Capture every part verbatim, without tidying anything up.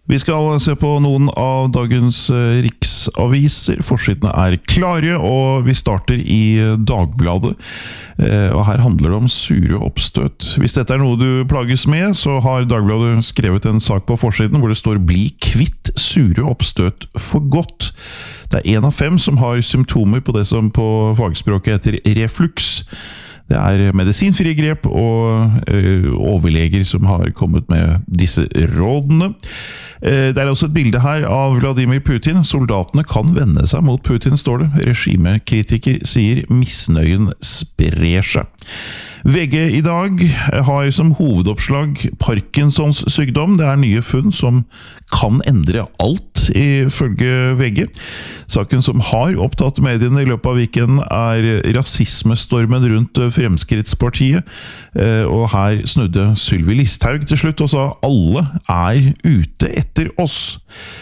Vi skal se på noen av dagens riksaviser. Forsidene er klare, og vi starter i Dagbladet. Og her handler det om sure oppstøt. Hvis dette er noe du plages med, så har Dagbladet skrevet en sak på forsiden hvor det står «Bli kvitt sure oppstøt for godt». Det er en av fem som har symptomer på det som på fagspråket heter reflux. Det er medisinfrie grep og ø, overleger som har kommet med disse rådene. Det er også et bilde her av Vladimir Putin. Soldatene kan vende seg mot Putin, står det. Regimekritiker sier misnøyen sprer seg. V G i dag har som hovedoppslag Parkinsons sykdom. Det er nye funn som kan endre alt, ifølge V G. Saken som har opptatt mediene i løpet av weekenden er rasismestormen rundt Fremskrittspartiet. Og her snudde Sylvi Listhaug til slutt og sa alle er ute etter oss.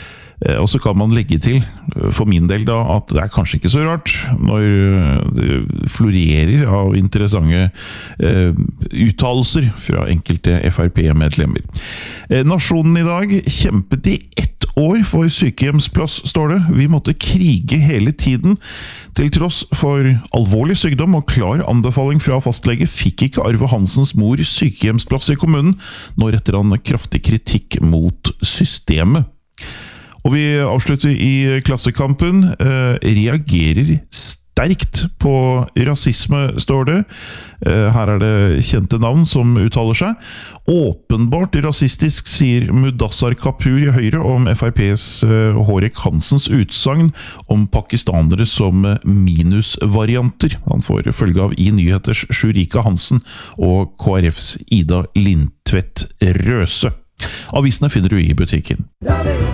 Og så kan man legge til, for min del da, at det er kanskje ikke så rart når det florerer av interessante eh, uttalelser fra enkelte F R P-medlemmer. Eh, Nasjonen i dag kjempet i ett år for sykehjemsplass, står det. Vi måtte krige hele tiden. Til tross for alvorlig sykdom og klar anbefaling fra fastlege fikk ikke Arve Hansens mor sykehjemsplass i kommunen, nå retter han kraftig kritikk mot systemet. Og vi avslutter i Klassekampen. Eh, reagerer sterkt på rasisme, står det. Eh, her er det kjente navn som uttaler seg. Åpenbart rasistisk, sier Mudassar Kapur i Høyre om F R P's eh, Hårek Hansens utsagn om pakistanere som minusvarianter. Han får følge av i Nyheters Shurika Hansen og K R F's Ida Lindtvedt Røse. Avisene finner du i butikken.